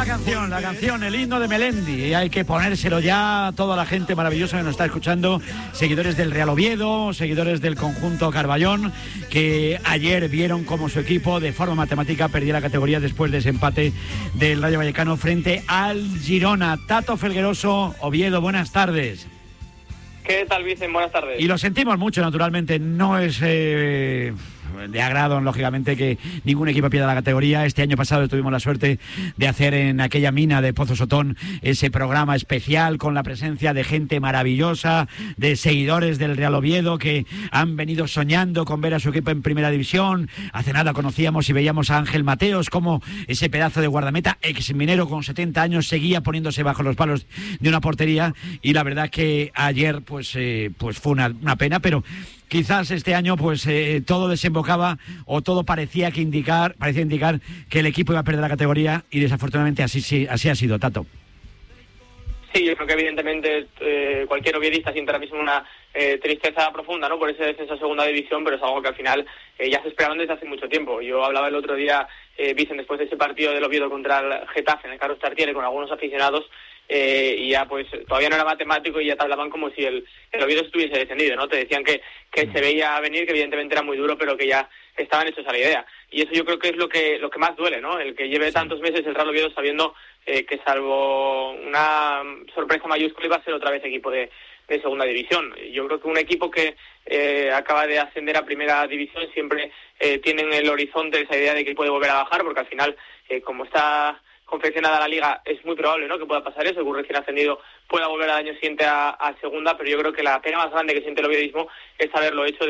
la canción, el himno de Melendi. Y hay que ponérselo ya a toda la gente maravillosa que nos está escuchando, seguidores del Real Oviedo, seguidores del conjunto Carballón, que ayer vieron cómo su equipo de forma matemática perdía la categoría después de ese empate del Rayo Vallecano frente al Girona. Tato Felgueroso, Oviedo, buenas tardes. ¿Qué tal, Vicen? Buenas tardes. Y lo sentimos mucho, naturalmente, no es de agrado, lógicamente, que ningún equipo pierda la categoría. Este año pasado tuvimos la suerte de hacer en aquella mina de Pozo Sotón ese programa especial con la presencia de gente maravillosa, de seguidores del Real Oviedo que han venido soñando con ver a su equipo en primera división. Hace nada conocíamos y veíamos a Ángel Mateos, como ese pedazo de guardameta ex minero con 70 años seguía poniéndose bajo los palos de una portería, y la verdad que ayer pues fue una pena, pero quizás este año pues todo desembocaba, o todo parecía indicar que el equipo iba a perder la categoría, y desafortunadamente así ha sido, Tato. Sí, yo creo que evidentemente cualquier oviedista siente ahora mismo una tristeza profunda, ¿no?, por ese descenso a segunda división, pero es algo que al final ya se esperaban desde hace mucho tiempo. Yo hablaba el otro día, Vicen, después de ese partido del Oviedo contra el Getafe en el Carlos Tartiere con algunos aficionados, y ya pues todavía no era matemático y ya te hablaban como si el Oviedo estuviese descendido, ¿no? Te decían que se veía venir, que evidentemente era muy duro, pero que ya estaban hechos a la idea. Y eso yo creo que es lo que más duele, ¿no? El que lleve tantos meses el Real Oviedo sabiendo que salvo una sorpresa mayúscula iba a ser otra vez equipo de segunda división. Yo creo que un equipo que acaba de ascender a primera división siempre tiene en el horizonte esa idea de que puede volver a bajar, porque al final, como está confeccionada la liga, es muy probable, ¿no?, que pueda pasar eso, que un recién ascendido pueda volver al año siguiente a segunda, pero yo creo que la pena más grande que siente el oviedismo es haberlo hecho